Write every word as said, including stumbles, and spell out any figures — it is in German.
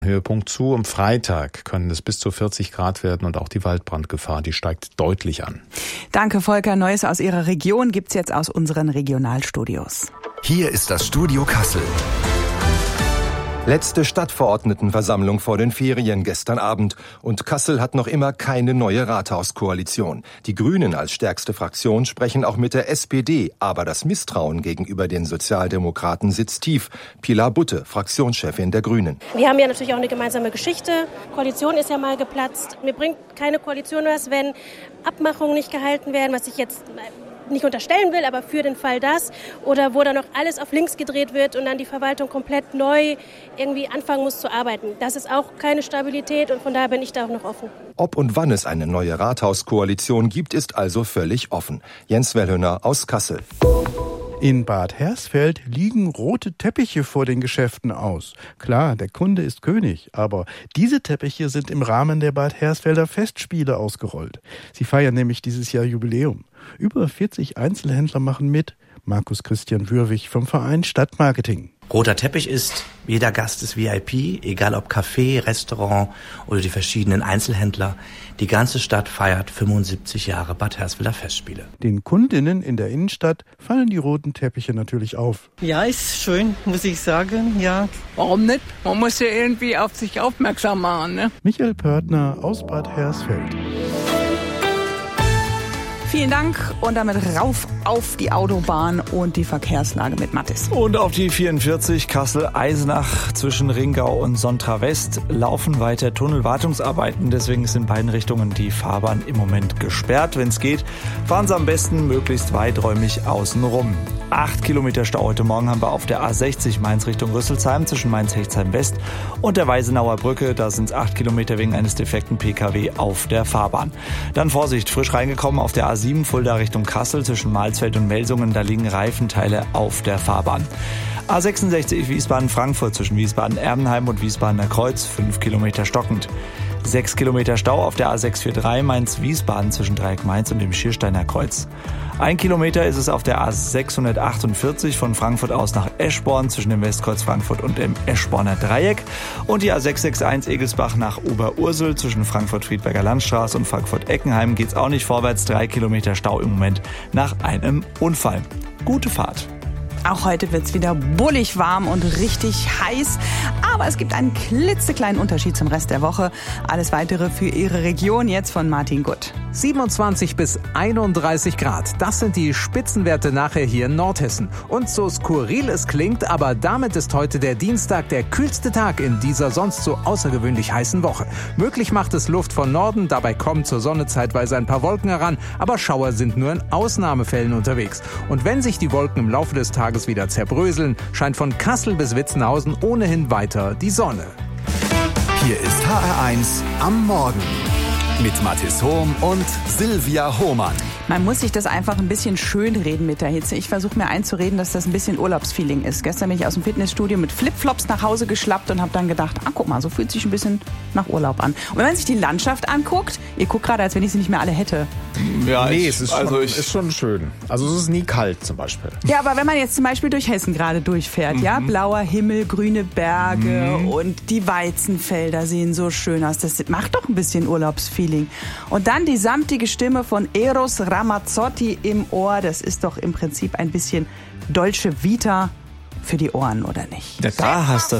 Höhepunkt zu. Am Freitag können es bis zu vierzig Grad werden und auch die Waldbrandgefahr, die steigt deutlich an. Danke, Volker. Neues aus Ihrer Region gibt's jetzt aus unseren Regionalstudios. Hier ist das Studio Kassel. Letzte Stadtverordnetenversammlung vor den Ferien gestern Abend. Und Kassel hat noch immer keine neue Rathauskoalition. Die Grünen als stärkste Fraktion sprechen auch mit der S P D. Aber das Misstrauen gegenüber den Sozialdemokraten sitzt tief. Pilar Butte, Fraktionschefin der Grünen. Wir haben ja natürlich auch eine gemeinsame Geschichte. Koalition ist ja mal geplatzt. Mir bringt keine Koalition was, wenn Abmachungen nicht gehalten werden, was ich jetzt nicht unterstellen will, aber für den Fall das. Oder wo dann noch alles auf links gedreht wird und dann die Verwaltung komplett neu irgendwie anfangen muss zu arbeiten. Das ist auch keine Stabilität und von daher bin ich da auch noch offen. Ob und wann es eine neue Rathauskoalition gibt, ist also völlig offen. Jens Wellhöner aus Kassel. In Bad Hersfeld liegen rote Teppiche vor den Geschäften aus. Klar, der Kunde ist König, aber diese Teppiche sind im Rahmen der Bad Hersfelder Festspiele ausgerollt. Sie feiern nämlich dieses Jahr Jubiläum. Über vierzig Einzelhändler machen mit. Markus Christian Würwig vom Verein Stadtmarketing. Roter Teppich ist, jeder Gast ist V I P, egal ob Café, Restaurant oder die verschiedenen Einzelhändler. Die ganze Stadt feiert fünfundsiebzig Jahre Bad Hersfelder Festspiele. Den Kundinnen in der Innenstadt fallen die roten Teppiche natürlich auf. Ja, ist schön, muss ich sagen, ja. Warum nicht? Man muss ja irgendwie auf sich aufmerksam machen, ne? Michael Pörtner aus Bad Hersfeld. Vielen Dank und damit rauf auf die Autobahn und die Verkehrslage mit Mathis. Und auf die vierundvierzig Kassel-Eisenach zwischen Ringau und Sontra West laufen weiter Tunnelwartungsarbeiten. Deswegen ist in beiden Richtungen die Fahrbahn im Moment gesperrt. Wenn es geht, fahren Sie am besten möglichst weiträumig außen rum. Acht Kilometer Stau heute Morgen haben wir auf der A sechzig Mainz Richtung Rüsselsheim zwischen Mainz-Hechtsheim West und der Weisenauer Brücke. Da sind es acht Kilometer wegen eines defekten P K W auf der Fahrbahn. Dann Vorsicht, frisch reingekommen auf der A sieben Fulda Richtung Kassel zwischen Malsfeld und Melsungen. Da liegen Reifenteile auf der Fahrbahn. A sechsundsechzig Wiesbaden-Frankfurt zwischen Wiesbaden-Erbenheim und Wiesbadener Kreuz, fünf Kilometer stockend. Sechs Kilometer Stau auf der A sechs vier drei Mainz-Wiesbaden zwischen Dreieck Mainz und dem Schiersteiner Kreuz. Ein Kilometer ist es auf der A sechshundertachtundvierzig von Frankfurt aus nach Eschborn zwischen dem Westkreuz Frankfurt und dem Eschborner Dreieck. Und die A sechs sechs eins Egelsbach nach Oberursel zwischen Frankfurt-Friedberger Landstraße und Frankfurt-Eckenheim geht's auch nicht vorwärts. Drei Kilometer Stau im Moment nach einem Unfall. Gute Fahrt. Auch heute wird's wieder bullig warm und richtig heiß. Aber es gibt einen klitzekleinen Unterschied zum Rest der Woche. Alles Weitere für Ihre Region jetzt von Martin Gutt. siebenundzwanzig bis einunddreißig Grad. Das sind die Spitzenwerte nachher hier in Nordhessen. Und so skurril es klingt, aber damit ist heute der Dienstag der kühlste Tag in dieser sonst so außergewöhnlich heißen Woche. Möglich macht es Luft von Norden, dabei kommen zur Sonne zeitweise ein paar Wolken heran, aber Schauer sind nur in Ausnahmefällen unterwegs. Und wenn sich die Wolken im Laufe des Tages wieder zerbröseln, scheint von Kassel bis Witzenhausen ohnehin weiter die Sonne. Hier ist H R eins am Morgen mit Mathis Hohm und Silvia Hohmann. Man muss sich das einfach ein bisschen schönreden mit der Hitze. Ich versuche mir einzureden, dass das ein bisschen Urlaubsfeeling ist. Gestern bin ich aus dem Fitnessstudio mit Flipflops nach Hause geschlappt und habe dann gedacht, ah, guck mal, so fühlt sich ein bisschen nach Urlaub an. Und wenn man sich die Landschaft anguckt, ihr guckt gerade, als wenn ich sie nicht mehr alle hätte. Ja, nee, ich, es ist, also schon, ich, ist schon schön. Also es ist nie kalt zum Beispiel. Ja, aber wenn man jetzt zum Beispiel durch Hessen gerade durchfährt, mhm. ja, blauer Himmel, grüne Berge mhm. und die Weizenfelder sehen so schön aus. Das macht doch ein bisschen Urlaubsfeeling. Und dann die samtige Stimme von Eros Ramazzotti im Ohr. Das ist doch im Prinzip ein bisschen Dolce Vita für die Ohren, oder nicht? Ja, da hast du